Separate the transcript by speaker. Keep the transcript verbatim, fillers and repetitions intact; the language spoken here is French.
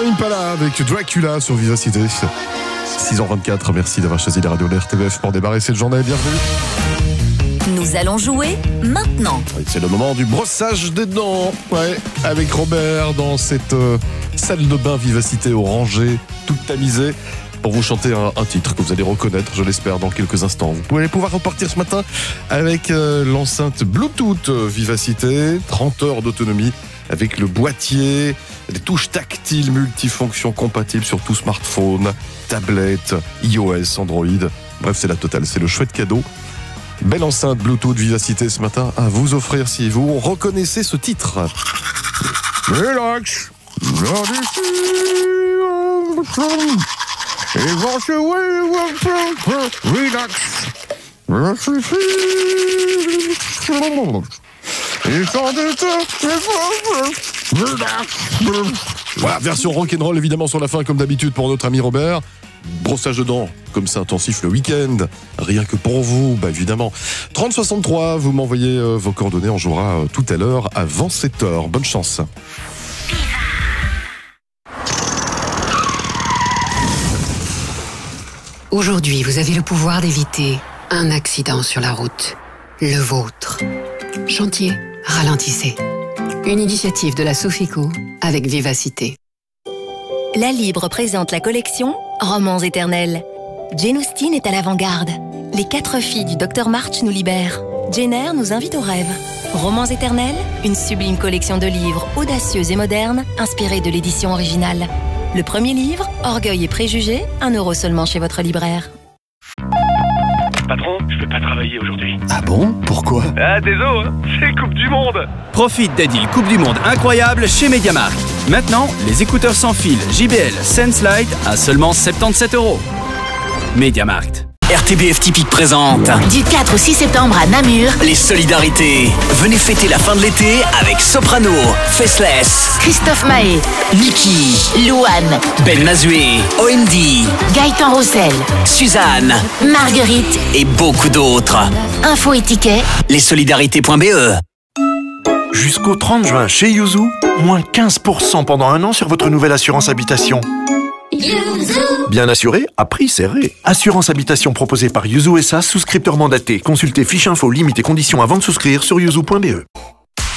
Speaker 1: Impala avec Dracula sur Vivacité. six heures vingt-quatre, merci d'avoir choisi la radio de R T V F pour démarrer cette journée. Bienvenue.
Speaker 2: Nous allons jouer maintenant.
Speaker 1: Oui, c'est le moment du brossage des dents. Ouais, avec Robert dans cette euh, salle de bain Vivacité orangée, toute tamisée, pour vous chanter un, un titre que vous allez reconnaître, je l'espère, dans quelques instants. Vous pouvez pouvoir repartir ce matin avec euh, l'enceinte Bluetooth Vivacité, trente heures d'autonomie, avec le boîtier, des touches tactiles multifonctions compatibles sur tout smartphone, tablette, iOS, Android. Bref, c'est la totale, c'est le chouette cadeau. Belle enceinte Bluetooth Vivacité ce matin à vous offrir si vous reconnaissez ce titre. Relax, voilà, version rock'n'roll évidemment sur la fin comme d'habitude pour notre ami Robert. Brossage de dents, comme c'est intensif le week-end, rien que pour vous, bah évidemment. trente soixante-trois, vous m'envoyez euh, vos coordonnées, on jouera euh, tout à l'heure avant sept heures. Bonne chance.
Speaker 3: Aujourd'hui, vous avez le pouvoir d'éviter un accident sur la route. Le vôtre. Chantier, ralentissez. Une initiative de la Sofico avec Vivacité.
Speaker 2: La Libre présente la collection Romans éternels. Jane Austen est à l'avant-garde. Les quatre filles du docteur March nous libèrent. Jane Eyre nous invite au rêve. Romans éternels, une sublime collection de livres audacieux et modernes, inspirés de l'édition originale. Le premier livre, Orgueil et préjugés, un euro seulement chez votre libraire.
Speaker 4: Patron, je peux pas travailler aujourd'hui.
Speaker 5: Ah bon? Pourquoi?
Speaker 4: Ah, désolé, hein, c'est Coupe du Monde.
Speaker 6: Profite des deals Coupe du Monde incroyables chez MediaMarkt. Maintenant, les écouteurs sans fil J B L Sense Lite à seulement soixante-dix-sept euros. MediaMarkt.
Speaker 7: R T B F Typique présente
Speaker 8: du quatre au six septembre à Namur
Speaker 7: les solidarités. Venez fêter la fin de l'été avec Soprano, Faceless,
Speaker 8: Christophe Mahé,
Speaker 7: Niki,
Speaker 8: Louane,
Speaker 7: Ben Mazué, O M D,
Speaker 8: Gaëtan Roussel,
Speaker 7: Suzanne,
Speaker 8: Marguerite
Speaker 7: et beaucoup d'autres.
Speaker 8: Info et tickets
Speaker 7: lessolidarités point B E.
Speaker 9: Jusqu'au trente juin chez Yuzu, moins quinze pour cent pendant un an sur votre nouvelle assurance habitation. Bien assuré, à prix serré. Assurance habitation proposée par Yuzu S A, souscripteur mandaté. Consultez fiche info, limites et conditions avant de souscrire sur yuzu point B E.